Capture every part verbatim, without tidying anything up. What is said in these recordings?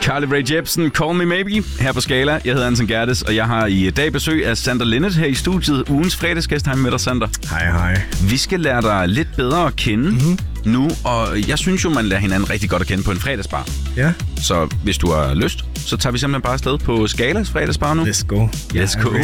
Carly Rae Jepsen, Call Me Maybe, her på Skala. Jeg hedder Anton Gerdes, og jeg har i dag besøg af Sander Linnet her i studiet. Ugens fredagsgæst. Hej med dig, Sander. Hej, hej. Vi skal lære dig lidt bedre at kende mm-hmm. nu, og jeg synes jo, man lærer hinanden rigtig godt at kende på en fredagsbar. Ja. Så hvis du har lyst, så tager vi simpelthen bare afsted på Skalas fredagsbar nu. Let's go. Let's go.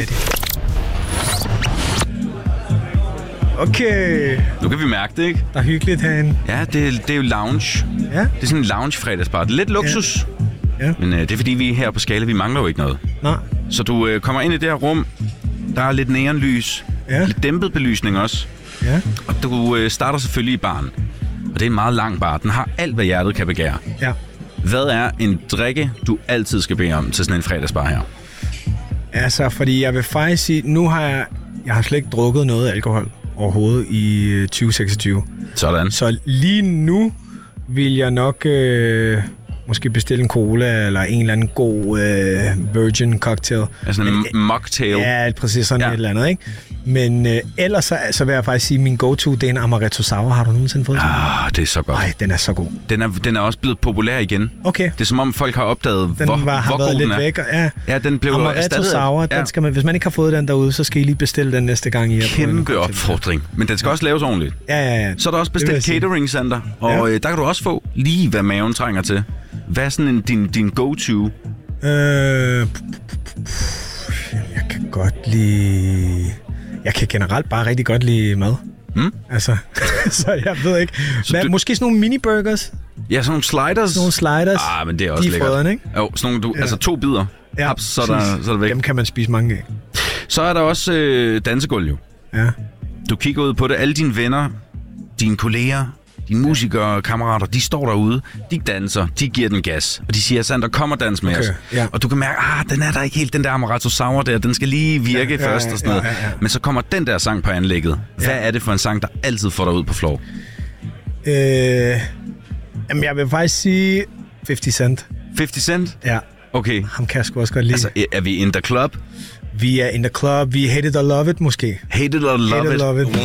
Okay. Nu kan vi mærke det, ikke? Der er hyggeligt herinde. Ja, det, det er jo lounge. Ja. Det er sådan en lounge fredagsbar. Det er lidt luksus. Ja. Ja. Men øh, det er fordi, vi er her på Skala. Vi mangler jo ikke noget. Nej. Så du øh, kommer ind i det her rum. Der er lidt neonlys. Ja. Lidt dæmpet belysning også. Ja. Og du øh, starter selvfølgelig i baren. Og det er en meget lang bar. Den har alt, hvad hjertet kan begære. Ja. Hvad er en drikke, du altid skal bede om til sådan en fredagsbar her? Altså, fordi jeg vil faktisk sige, nu har jeg, jeg har slet ikke drukket noget alkohol overhovedet i tyve seksogtyve. Sådan. Så lige nu vil jeg nok øh, måske bestille en cola eller en eller anden god øh, virgin cocktail. Altså en m- mocktail. Ja, præcis sådan ja. Et eller andet, ikke? Men øh, ellers så, så vil jeg faktisk sige, at min go-to, det er en Amaretto Sour. Har du nogensinde fået sådan? Ah, det er så godt. Nej, den er så god. Den er, den er også blevet populær igen. Okay. Det er som om folk har opdaget, den hvor, var, har hvor været god lidt den er. væk. Ja, ja, den blev Amaretto erstattet. Sour, ja. den skal man, hvis man ikke har fået den derude, så skal I lige bestille den næste gang. I Kæmpe opfordring. Men den skal ja. også laves ordentligt. Ja, ja, ja. Så er der også bestilt catering center, og ja. øh, der kan du også få lige, hvad maven trænger til. Hvad er sådan en, din, din go-to? Øh, jeg kan godt lide... Jeg kan generelt bare rigtig godt lide mad. Hmm? Altså, så jeg ved ikke. Hvad, du... Måske sådan nogle mini-burgers? Ja, sådan nogle sliders. Sådan nogle sliders. Ah, men det er også de lækkert. Frøderne, ikke? Jo, sådan nogle, du, ja. altså to bidder. Ja, Haps, så, der, så er der væk. Dem kan man spise mange af. Så er der også øh, dansegulv jo. Ja. Du kigger ud på det. Alle dine venner, dine kolleger, dine musikere, kammerater, de står derude, de danser, de giver den gas, og de siger, Sander, kom og dans med okay, os. Ja. Og du kan mærke, ah, den er der ikke helt, den der Amaretto Sour der, den skal lige virke ja, ja, først og sådan noget. Ja, ja, ja. Men så kommer den der sang på anlægget. Hvad ja. er det for en sang, der altid får dig ud på floor? Øh, jamen, jeg vil faktisk sige halvtreds Cent. halvtreds Cent? Ja. Okay. Ham kan jeg sgu også godt lide. Altså, er vi in the club? Vi er in the club. Vi hate it or love it, måske. Hate it or love hate it. Love it.